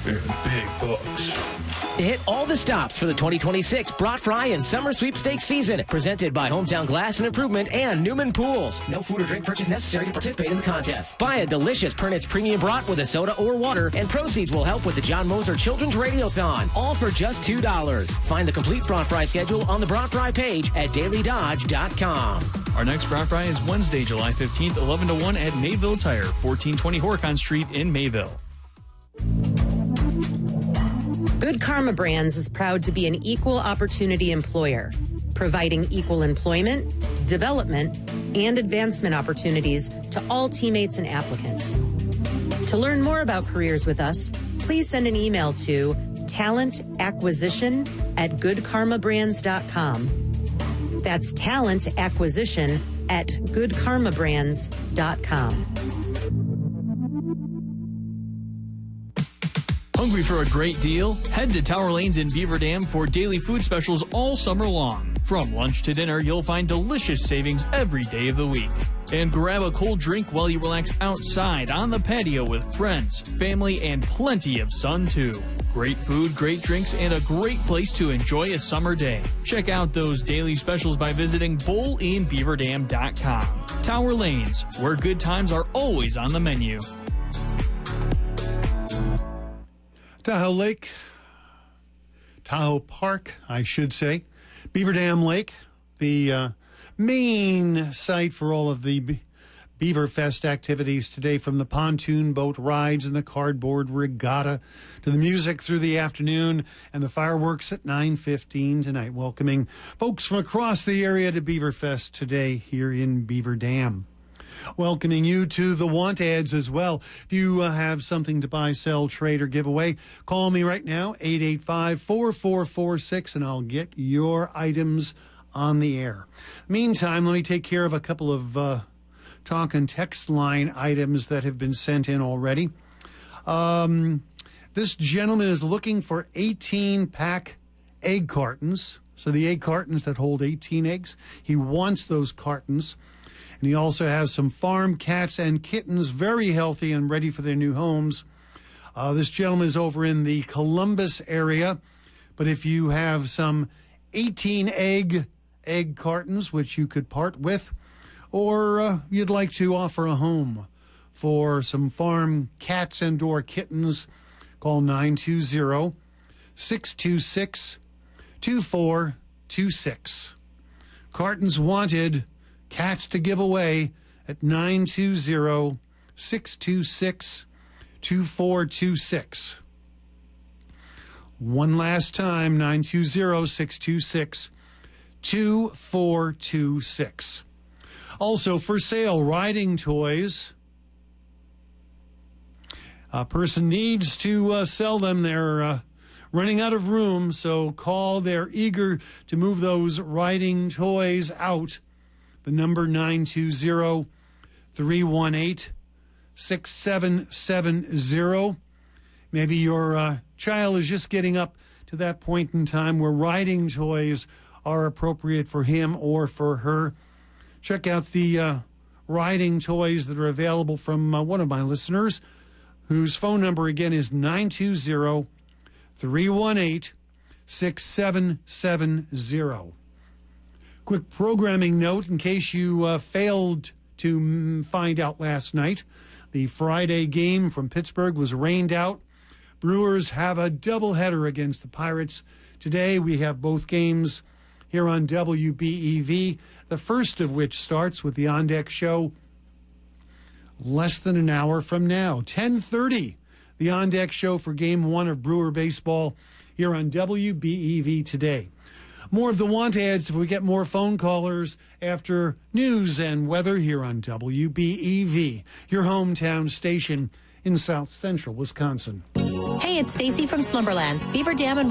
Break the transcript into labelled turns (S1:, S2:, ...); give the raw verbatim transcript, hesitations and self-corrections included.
S1: and big bucks.
S2: Hit all the stops for the twenty twenty-six Brat Fry and Summer Sweepstakes season. Presented by Hometown Glass and Improvement and Newman Pools. No food or drink purchase necessary to participate in the contest. Buy a delicious Pernitz Premium Brat with a soda or water, and proceeds will help with the John Moser Children's Radiothon. All for just two dollars. Find the complete Brat Fry schedule on the Brat Fry page at daily dodge dot com.
S3: Our next Brat Fry is Wednesday, July fifteenth, eleven to one at Mayville Tire, fourteen twenty Horicon Street in Mayville.
S4: Good Karma Brands is proud to be an equal opportunity employer, providing equal employment, development, and advancement opportunities to all teammates and applicants. To learn more about careers with us, please send an email to talent acquisition at good karma brands dot com. That's talent acquisition at good karma brands dot com.
S3: Hungry for a great deal? Head to Tower Lanes in Beaver Dam for daily food specials all summer long. From lunch to dinner, you'll find delicious savings every day of the week. And grab a cold drink while you relax outside on the patio with friends, family, and plenty of sun too. Great food, great drinks, and a great place to enjoy a summer day. Check out those daily specials by visiting bowl in beaver dam dot com. Tower Lanes, where good times are always on the menu.
S5: Tahoe Lake, Tahoe Park, I should say. Beaver Dam Lake, the uh, main site for all of the Be- Beaver Fest activities today, from the pontoon boat rides and the cardboard regatta to the music through the afternoon and the fireworks at nine fifteen tonight, welcoming folks from across the area to Beaver Fest today here in Beaver Dam. Welcoming you to the want ads as well. If you uh, have something to buy, sell, trade, or give away, call me right now, eight eight five, four four four six, and I'll get your items on the air. Meantime, let me take care of a couple of uh, talk and text line items that have been sent in already. Um, this gentleman is looking for eighteen pack egg cartons. So the egg cartons that hold eighteen eggs. He wants those cartons. And he also has some farm cats and kittens, very healthy and ready for their new homes. Uh, this gentleman is over in the Columbus area. But if you have some eighteen egg egg cartons, which you could part with, or uh, you'd like to offer a home for some farm cats and or kittens, call nine two zero, six two six, two four two six. Cartons wanted, cats to give away at nine two zero, six two six, two four two six. One last time, nine two zero, six two six, two four two six. Also for sale, riding toys. A person needs to uh, sell them. They're uh, running out of room, so call. They're eager to move those riding toys out. The number nine two zero, three one eight, six seven seven zero. Maybe your uh, child is just getting up to that point in time where riding toys are appropriate for him or for her. Check out the uh, riding toys that are available from uh, one of my listeners, whose phone number again is nine two zero, three one eight, six seven seven zero. Quick programming note in case you uh, failed to mm, find out last night. The Friday game from Pittsburgh was rained out. Brewers have a doubleheader against the Pirates. Today we have both games here on W B E V, the first of which starts with the On Deck Show less than an hour from now. ten thirty, the On Deck Show for Game one of Brewer Baseball here on W B E V today. More of the want ads if we get more phone callers after news and weather here on W B E V, your hometown station in South Central Wisconsin.
S6: Hey, it's Stacy from Slumberland. Beaver Dam and